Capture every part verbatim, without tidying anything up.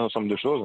ensemble de choses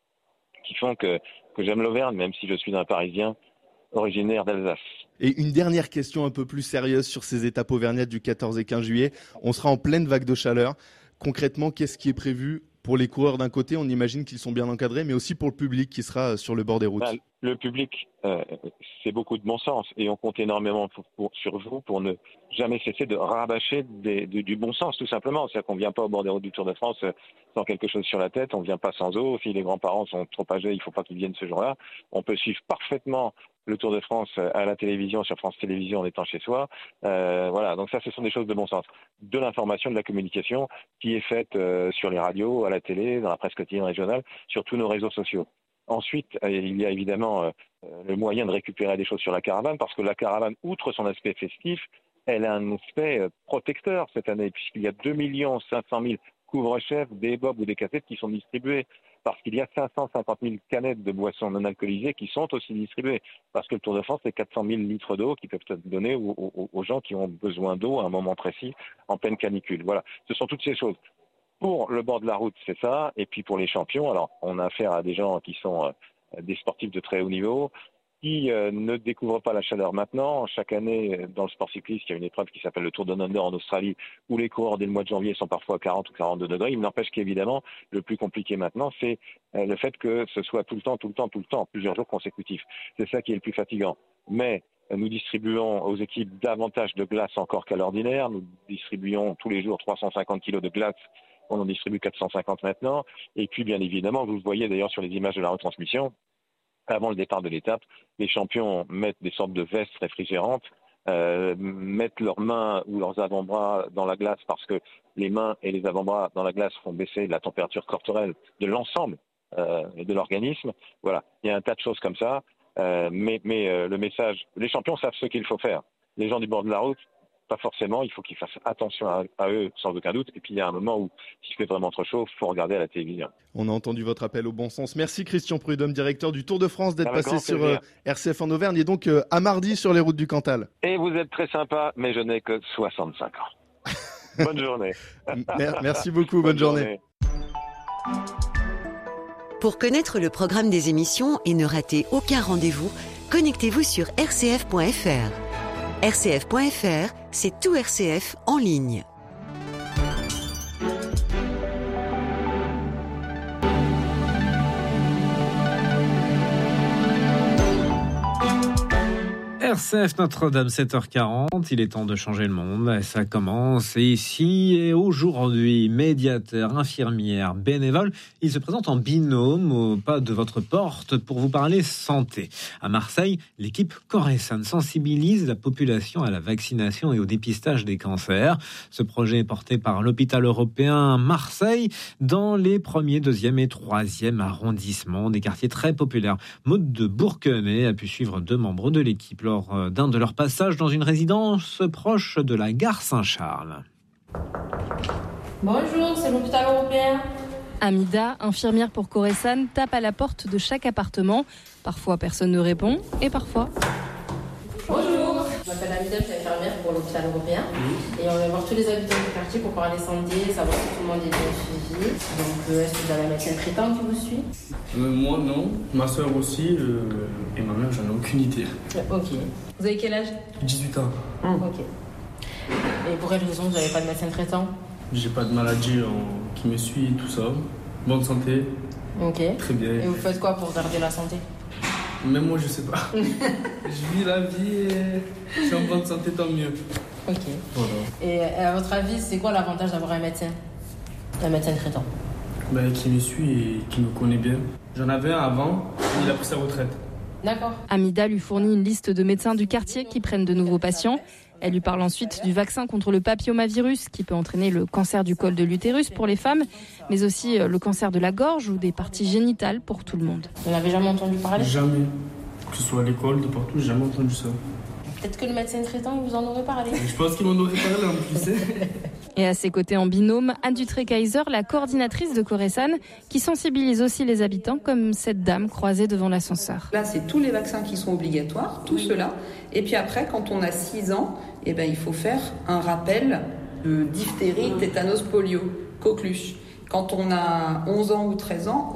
qui font que, que j'aime l'Auvergne, même si je suis un Parisien originaire d'Alsace. Et une dernière question un peu plus sérieuse sur ces étapes auvergnates du quatorze et quinze juillet. On sera en pleine vague de chaleur. Concrètement, qu'est-ce qui est prévu pour les coureurs d'un côté? On imagine qu'ils sont bien encadrés, mais aussi pour le public qui sera sur le bord des routes. Ben, le public, euh, c'est beaucoup de bon sens et on compte énormément pour, pour, sur vous pour ne jamais cesser de rabâcher des, de, du bon sens, tout simplement. C'est-à-dire qu'on ne vient pas au bord des routes du Tour de France sans quelque chose sur la tête, on ne vient pas sans eau. Si les grands-parents sont trop âgés, il ne faut pas qu'ils viennent ce jour-là. On peut suivre parfaitement le Tour de France à la télévision, sur France Télévisions en étant chez soi. Euh, voilà, donc ça, ce sont des choses de bon sens. De l'information, de la communication qui est faite euh, sur les radios, à la télé, dans la presse quotidienne régionale, sur tous nos réseaux sociaux. Ensuite, il y a évidemment euh, le moyen de récupérer des choses sur la caravane, parce que la caravane, outre son aspect festif, elle a un aspect euh, protecteur cette année, puisqu'il y a deux millions cinq cent mille couvre-chefs, des bobs ou des cassettes qui sont distribués, parce qu'il y a cinq cent cinquante mille canettes de boissons non alcoolisées qui sont aussi distribuées, parce que le Tour de France, c'est quatre cent mille litres d'eau qui peuvent être donnés aux, aux, aux gens qui ont besoin d'eau à un moment précis, en pleine canicule. Voilà, ce sont toutes ces choses. Pour le bord de la route, c'est ça. Et puis pour les champions, alors on a affaire à des gens qui sont euh, des sportifs de très haut niveau, qui euh, ne découvrent pas la chaleur maintenant. Chaque année, dans le sport cycliste, il y a une épreuve qui s'appelle le Tour Down Under en Australie, où les coureurs dès le mois de janvier sont parfois à quarante ou quarante-deux degrés. Il n'empêche qu'évidemment, le plus compliqué maintenant, c'est euh, le fait que ce soit tout le temps, tout le temps, tout le temps, plusieurs jours consécutifs. C'est ça qui est le plus fatigant. Mais nous distribuons aux équipes davantage de glace encore qu'à l'ordinaire. Nous distribuons tous les jours trois cent cinquante kilos de glace. On en distribue quatre cent cinquante maintenant. Et puis, bien évidemment, vous le voyez d'ailleurs sur les images de la retransmission, avant le départ de l'étape, les champions mettent des sortes de vestes réfrigérantes, euh, mettent leurs mains ou leurs avant-bras dans la glace parce que les mains et les avant-bras dans la glace font baisser la température corporelle de l'ensemble euh, de l'organisme. Voilà, il y a un tas de choses comme ça. Euh, mais mais euh, le message, les champions savent ce qu'il faut faire. Les gens du bord de la route, pas forcément, il faut qu'ils fassent attention à, à eux, sans aucun doute. Et puis il y a un moment où, s'il fait vraiment trop chaud, il faut regarder à la télévision. On a entendu votre appel au bon sens. Merci Christian Prudhomme, directeur du Tour de France, d'être Avec passé sur euh, R C F en Auvergne et donc euh, à mardi sur les routes du Cantal. Et vous êtes très sympa, mais je n'ai que soixante-cinq ans. Bonne journée. Merci beaucoup, bonne, bonne journée. journée. Pour connaître le programme des émissions et ne rater aucun rendez-vous, connectez-vous sur r c f point f r. r c f point f r, c'est tout R C F en ligne. R C F Notre-Dame, sept heures quarante, il est temps de changer le monde, ça commence ici et aujourd'hui. Médiateurs, infirmières, bénévoles, ils se présentent en binôme au pas de votre porte pour vous parler santé. À Marseille, l'équipe Coresan sensibilise la population à la vaccination et au dépistage des cancers. Ce projet est porté par l'hôpital européen Marseille dans les premiers, deuxième et troisième arrondissements, des quartiers très populaires. Maud de Bourquenay a pu suivre deux membres de l'équipe lors d'un de leurs passages dans une résidence proche de la gare Saint-Charles. Bonjour, c'est l'hôpital européen. Amida, infirmière pour Coresan, tape à la porte de chaque appartement. Parfois, personne ne répond et parfois... Bonjour, je m'appelle Amida, je suis infirmière pour l'hôpital européen. Mmh. Et on va voir tous les habitants du quartier pour parler santé, savoir si tout le monde est bien suivi. Donc, euh, est-ce que vous avez un médecin traitant qui vous suit ? euh, Moi, non. Ma soeur aussi. Euh, et ma mère, j'en ai aucune idée. Ok. Vous avez quel âge ? dix-huit ans. Mmh. Ok. Et pour quelle raison vous n'avez pas de médecin traitant ? J'ai pas de maladie en... qui me suit, tout ça. Bonne santé. Ok. Très bien. Et vous faites quoi pour garder la santé ? Même moi, je sais pas. Je vis la vie et je suis en bonne santé, tant mieux. Ok. Voilà. Et à votre avis, c'est quoi l'avantage d'avoir un médecin ? Un médecin traitant ? Ben, qui me suit et qui me connaît bien. J'en avais un avant, il a pris sa retraite. D'accord. Amida lui fournit une liste de médecins du quartier qui prennent de nouveaux patients. Elle lui parle ensuite du vaccin contre le papillomavirus qui peut entraîner le cancer du col de l'utérus pour les femmes, mais aussi le cancer de la gorge ou des parties génitales pour tout le monde. Vous n'avez jamais entendu parler ? Jamais. Que ce soit à l'école, de partout, j'ai jamais entendu ça. Peut-être que le médecin traitant, il vous en aurait parlé. Je pense qu'il m'en aurait parlé en plus. Et à ses côtés en binôme, Anne Dutré-Kaiser, la coordinatrice de Coresan, qui sensibilise aussi les habitants, comme cette dame croisée devant l'ascenseur. Là, c'est tous les vaccins qui sont obligatoires, tout oui. cela. Et puis après, quand on a six ans, eh ben, il faut faire un rappel de diphtérie, tétanos, polio, coqueluche. Quand on a onze ans ou treize ans,